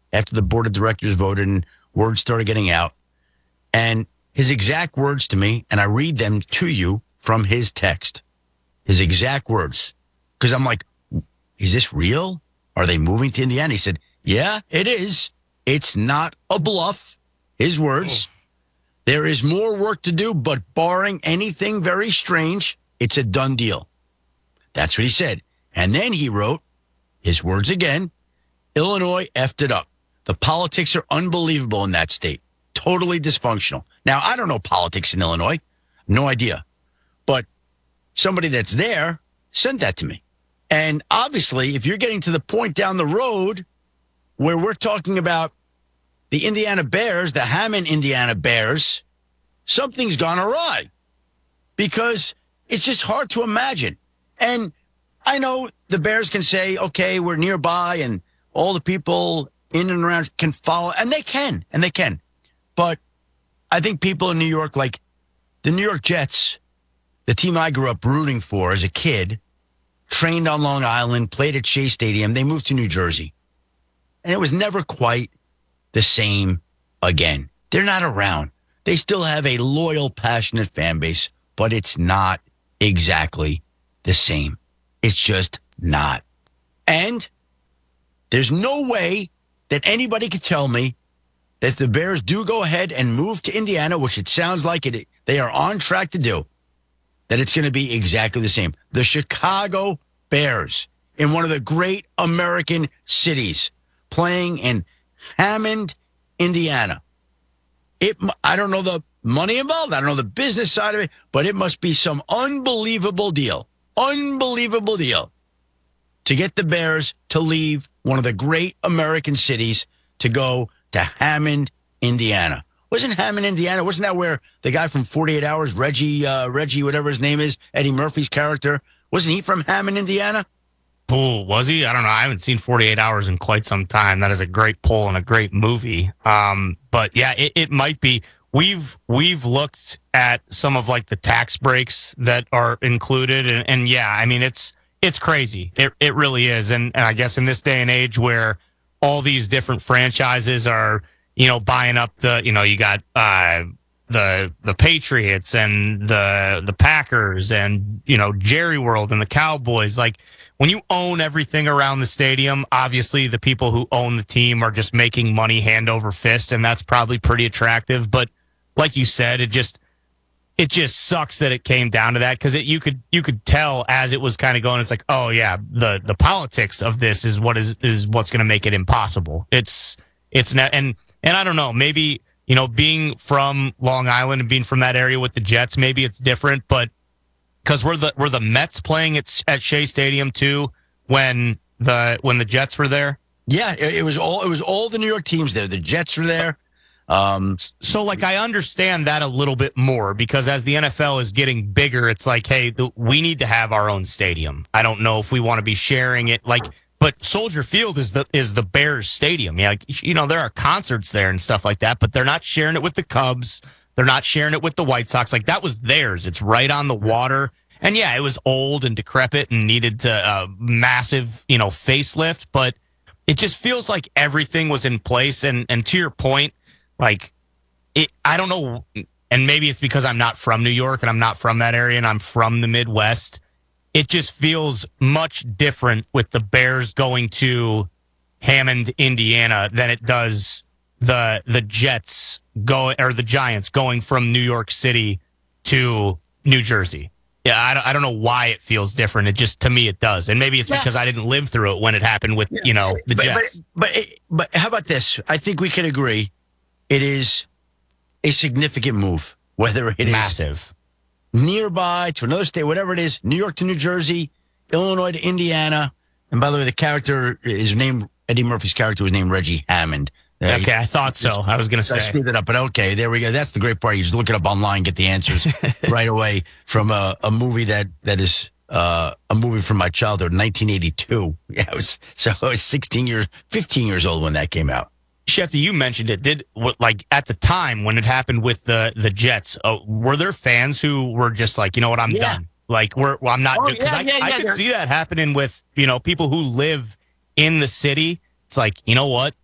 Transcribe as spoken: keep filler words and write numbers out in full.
after the board of directors voted and words started getting out. And his exact words to me, and I read them to you from his text. His exact words. Because I'm like, is this real? Are they moving to Indiana? He said, yeah, it is. It's not a bluff. His words. Oh. There is more work to do, but barring anything very strange, it's a done deal. That's what he said. And then he wrote, his words again, Illinois effed it up. The politics are unbelievable in that state. Totally dysfunctional. Now, I don't know politics in Illinois. No idea. But somebody that's there sent that to me. And obviously, if you're getting to the point down the road where we're talking about the Indiana Bears, the Hammond Indiana Bears, something's gone awry because it's just hard to imagine. And I know the Bears can say, okay, we're nearby and all the people in and around can follow, and they can, and they can. But I think people in New York, like the New York Jets, the team I grew up rooting for as a kid, trained on Long Island, played at Shea Stadium, they moved to New Jersey. And it was never quite the same again. They're not around. They still have a loyal, passionate fan base, but it's not exactly the same. It's just not. And there's no way that anybody could tell me that if the Bears do go ahead and move to Indiana, which it sounds like it, they are on track to do, that it's going to be exactly the same. The Chicago Bears in one of the great American cities playing in Hammond, Indiana. It, I don't know the money involved. I don't know the business side of it, but it must be some unbelievable deal. Unbelievable deal to get the Bears to leave one of the great American cities to go to Hammond, Indiana. Wasn't Hammond, Indiana, wasn't that where the guy from forty-eight hours, Reggie, uh, Reggie, whatever his name is, Eddie Murphy's character, wasn't he from Hammond, Indiana? Pool, was he? I don't know. I haven't seen forty-eight hours in quite some time. That is a great poll and a great movie. Um, but yeah, it, it might be. We've we've looked at some of like the tax breaks that are included, and, and yeah, I mean it's it's crazy. It it really is, and, and I guess in this day and age where all these different franchises are, you know, buying up the, you know, you got uh, the the Patriots and the the Packers and, you know, Jerry World and the Cowboys. Like, when you own everything around the stadium, obviously the people who own the team are just making money hand over fist, and that's probably pretty attractive. But like you said, it just it just sucks that it came down to that, because you could you could tell as it was kind of going. It's like, oh yeah, the the politics of this is what is is what's going to make it impossible. It's it's not, and and I don't know, maybe, you know, being from Long Island and being from that area with the Jets, maybe it's different, but because we're the were the Mets playing at at Shea Stadium too when the when the Jets were there. Yeah, it, it was all it was all the New York teams there. The Jets were there. Um, so, like, I understand that a little bit more, because as the N F L is getting bigger, it's like, hey, the, we need to have our own stadium. I don't know if we want to be sharing it, like, but Soldier Field is the is the Bears stadium. Yeah, like, you know, there are concerts there and stuff like that, but they're not sharing it with the Cubs. They're not sharing it with the White Sox. Like, that was theirs. It's right on the water. And yeah, it was old and decrepit and needed to uh, massive, you know, facelift, but it just feels like everything was in place. And and to your point, like, it, I don't know, and maybe it's because I'm not from New York and I'm not from that area and I'm from the Midwest. It just feels much different with the Bears going to Hammond, Indiana, than it does the the Jets go or the Giants going from New York City to New Jersey. Yeah, I don't, I don't know why it feels different. It just, to me, it does. And maybe it's yeah. because I didn't live through it when it happened with, yeah. you know, the but, Jets. But, but, but how about this? I think we can agree it is a significant move, whether it Massive. is nearby to another state, whatever it is, New York to New Jersey, Illinois to Indiana. And by the way, the character is named, Eddie Murphy's character was named Reggie Hammond. Uh, okay, I thought so. I was going to say. I screwed it up, but okay, there we go. That's the great part. You just look it up online, get the answers right away from a, a movie that, that is uh, a movie from my childhood, nineteen eighty-two. Yeah, it was, so I was sixteen years, fifteen years old when that came out. Shefty, you mentioned it. Did like at the time when it happened with the the Jets, uh, were there fans who were just like, you know what, I'm yeah. done. Like we're well, I'm not oh, because yeah, I, yeah, I yeah, could see that happening with, you know, people who live in the city. It's like, you know what,